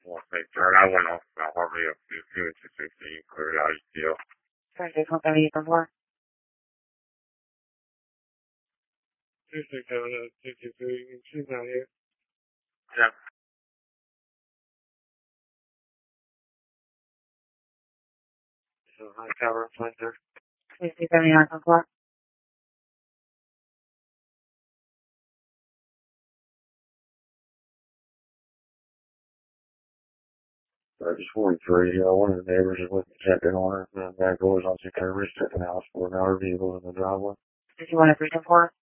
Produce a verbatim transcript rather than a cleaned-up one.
Well, they turn, I went off about hardly a few few to sixteen, cleared out his deal. Sorry, six one seven eight four four. Two six seven uh sixty-three, she's not here. Yeah. So high tower planter. Two six seven eight four four. I just forty-three, uh, one of the neighbors is with checking on her, and the back doors on security, checking the house for another vehicle in the driveway. Did you want a three ten four?